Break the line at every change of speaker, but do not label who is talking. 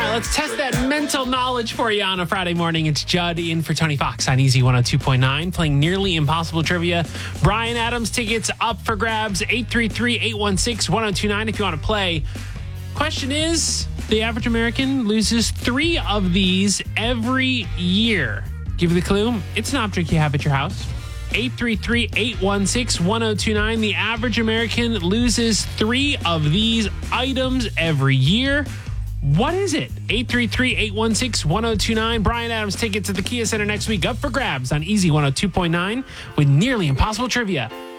Let's test that mental knowledge for you on a Friday morning. It's Judd in for Tony Fox on Easy 102.9, playing Nearly Impossible Trivia. Brian Adams tickets up for grabs, 833-816-1029 if you want to play. Question is, the average American loses 3 of these every year. Give you the clue. It's an object you have at your house. 833-816-1029. The average American loses 3 of these items every year. What is it? 833-816-1029. Brian Adams tickets at the Kia Center next week up for grabs on Easy 102.9 with Nearly Impossible Trivia.